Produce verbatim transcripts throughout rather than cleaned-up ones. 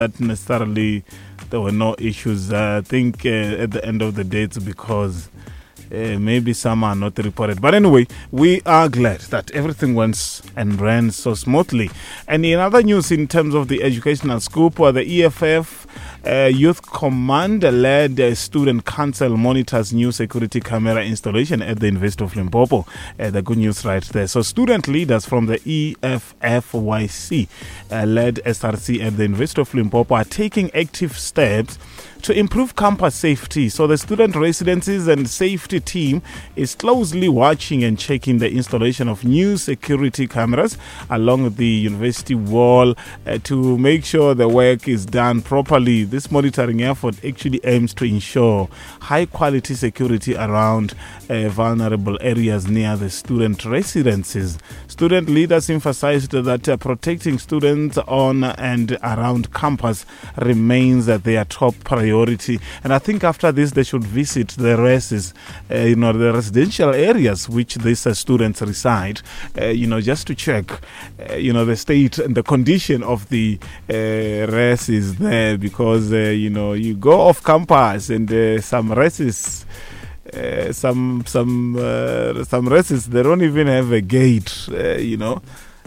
that necessarily there were no issues. Uh, I think uh, at the end of the day, it's because uh, maybe some are not reported. But anyway, we are glad that everything went and ran so smoothly. And in other news, in terms of the educational scoop, uh, the E F F uh, Youth Command led uh, Student Council monitors new security camera installation at the University of Limpopo. Uh, the good news right there. So student leaders from the E F F Y C uh, led S R C at the University of Limpopo are taking active steps to improve campus safety. So the student residences and safety team is closely watching and checking the installation of new security cameras along the university wall uh, to make sure the work is done properly. This monitoring effort actually aims to ensure high quality security around uh, vulnerable areas near the student residences. Student leaders emphasized that uh, protecting students on and around campus remains uh, their top priority. And I think after this, they should visit the reses, uh, you know, the residential areas which these uh, students reside, uh, you know, just to check, uh, you know, the state and the condition of the uh, reses there, because, uh, you know, you go off campus and uh, some reses, uh, some some uh, some reses, they don't even have a gate, uh, you know.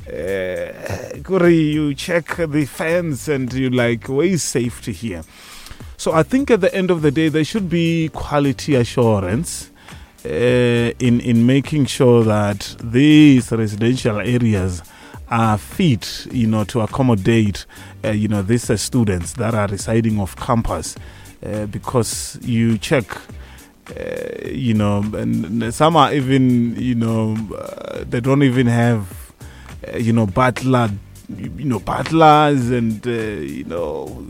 Uh, you check the fence and you like, where is safety here? So I think at the end of the day, there should be quality assurance uh, in in making sure that these residential areas are fit, you know, to accommodate, uh, you know, these uh, students that are residing off campus, uh, because you check, uh, you know, and some are even, you know, uh, they don't even have, uh, you know, butler, you know, butlers and, uh, you know.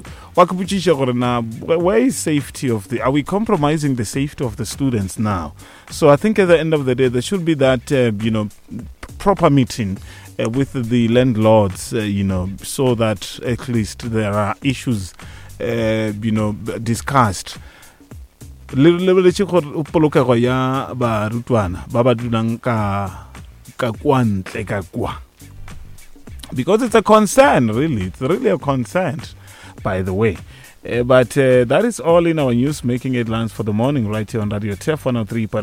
Where is safety of the, are we compromising the safety of the students now? So I think at the end of the day, there should be that, uh, you know, proper meeting uh, with the landlords, uh, you know, so that at least there are issues, uh, you know, discussed. Because it's a concern, really. It's really a concern, by the way. Uh, but uh, that is all in our news, making headlines for the morning right here on Radio T E F one oh three.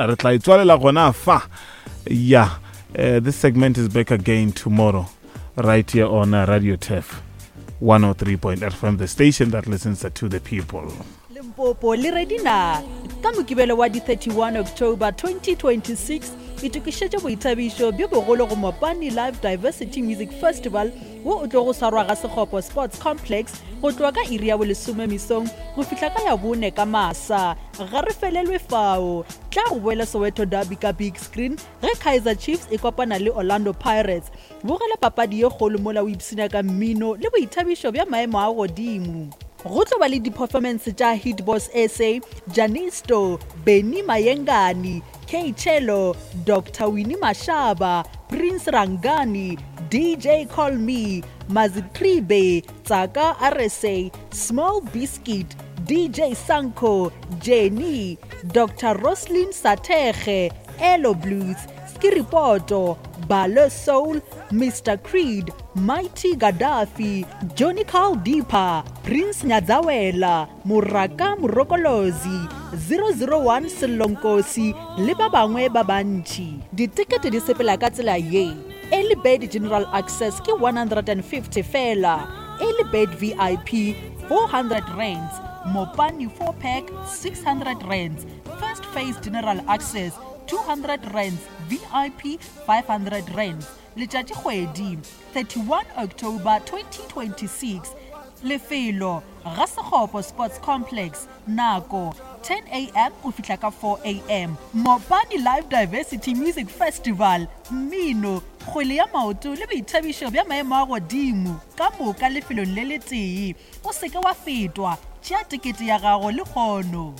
Yeah, uh, this segment is back again tomorrow right here on uh, Radio T E F one oh three point F M, the station that listens to the people. Limpopo le ready na ka mokibelo wa di thirty-one October twenty twenty-six itukishetše boithabišo bjo bogolo go Mopani Live Diversity Music Festival wo o tlo go sarwa ga Sekgopo Sports Complex go tloa ka iri ya bolesome misong go fihla ka ya bone ka masa. Ga re felelwe fao tla go boela Soweto Derby ka big screen ge Kaizer Chiefs e kopana le Orlando Pirates. Bogela papadi ye kgolo mola o ipsina ka mmino le boithabišo bja maemo a godimo. Go tlo ba le di-performance tša Hit Boss S A, Janisto, Benny Mayengani, K Chelo, Doctor Winnie Mashaba, Prince Rangani, D J Call Me, Mazitribe, Tsaka R S A, Small Biscuit, D J Sanko, Jenny, Doctor Roslyn Sateche, Elo Blues, Skiripoto, Balo Soul, Mister Creed, Mighty Gaddafi, Johnny Caldipa, Prince Nyadzawela, Muraka Murokolozi, zero zero one Selonkosi, le ba bangwe ba bantši. Ditikete di sepela ka tsela ye. Early Bird General Access ke one hundred fifty fela. Early Bird V I P four hundred rands. Mopani four pack six hundred rands. First Phase General Access two hundred rands. V I P five hundred rands. Letšatši kgwedi thirty-one October twenty twenty-six. Lefelo ga Sekgopo Sports Complex. Nako ten a m o fihla ka four a m Mopani Live Diversity Music Festival. Mmino, kgwele ya maoto le boithabišo bja maemo a godimo ka moka lefelong le le tee. O seke wa fetwa, tšea tikete ya gago le kgono.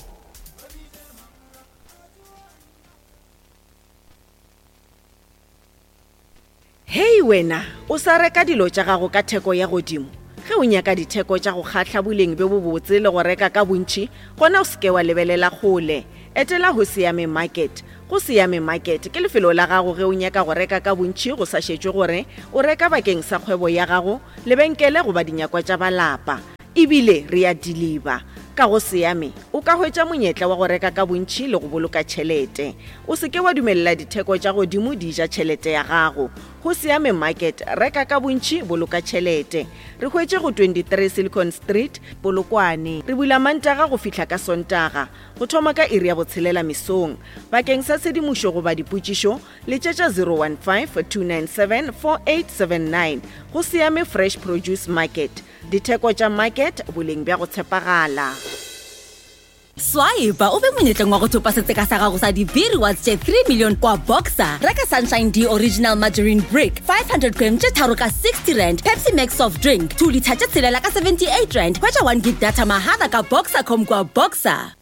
Hey wena, o sa reka dilo tša gago ka theko ya godimo. Ge o nyaka ditheko tša go kgahla boleng be bo botse le go reka ka bontši, gona o seke wa lebelela kgole. etela ho Siame Market. Go Siame Market ke lefelo la gago ge o nyaka go reka ka bontši go sa šetšwe gore o reka bakeng sa kgwebo ya gago lebenkele go ba dinyakwa tša balapa ebile re a deliver. Ka go Siame o ka hwetša monyetla wa go reka ka bontši le go boloka tšhelete. O se ke wa dumelela ditheko tša godimo di ja tšhelete ya gago. Go Siame Market reka ka bontši boloka tšhelete. Re hwetše go twenty-three Silicon Street Polokwane. Re bula Mantaga go fihla ka Sontaga go thoma ka iri ya botshelela mesong. Bakeng sa tshedimošo goba dipotšišo letšetša zero one five two nine seven four eight seven nine. Go Siame Fresh Produce Market. Ditheko tša market boleng bja go tshepagala. Swipe o be monyetleng wa go thopa setseka sa gago sa di-V rewards tše three million kwa Boxer. Reka Sunshine D Original Margarine Brick five hundred gram tše tharo ka sixty rand, Pepsi Max soft drink two liter tše tshelela ka seventy-eight rand, hwetša one gig data mahala ka Boxer com kwa Boxer.